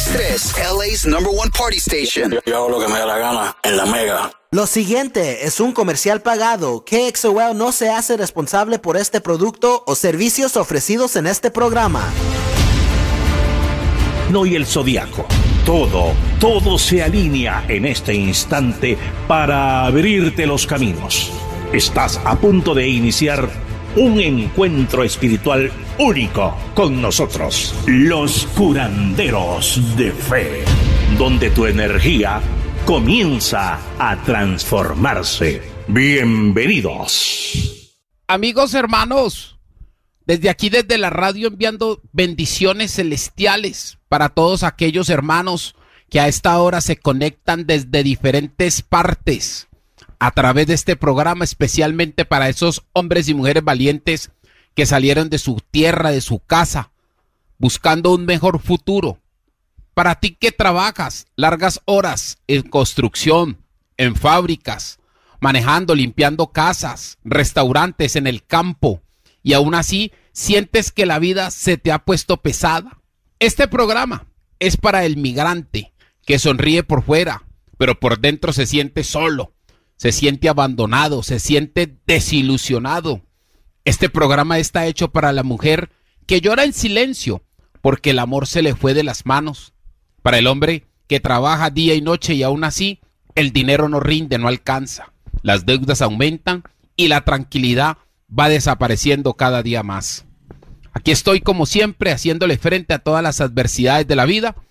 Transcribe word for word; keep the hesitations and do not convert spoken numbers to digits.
tres, L A's number one party station. Yo, yo hago lo que me da la gana en la Mega. Lo siguiente es un comercial pagado. K X O L no se hace responsable por este producto o servicios ofrecidos en este programa. No y el zodiaco. Todo, todo se alinea en este instante para abrirte los caminos. Estás a punto de iniciar un encuentro espiritual único con nosotros, los curanderos de fe, donde tu energía comienza a transformarse. Bienvenidos. Amigos hermanos, desde aquí, desde la radio, enviando bendiciones celestiales para todos aquellos hermanos que a esta hora se conectan desde diferentes partes a través de este programa, especialmente para esos hombres y mujeres valientes que salieron de su tierra, de su casa, buscando un mejor futuro. Para ti que trabajas largas horas en construcción, en fábricas, manejando, limpiando casas, restaurantes, en el campo, y aún así sientes que la vida se te ha puesto pesada. Este programa es para el migrante que sonríe por fuera, pero por dentro se siente solo, se siente abandonado, se siente desilusionado. Este programa está hecho para la mujer que llora en silencio porque el amor se le fue de las manos. Para el hombre que trabaja día y noche y aún así el dinero no rinde, no alcanza. Las deudas aumentan y la tranquilidad va desapareciendo cada día más. Aquí estoy como siempre haciéndole frente a todas las adversidades de la vida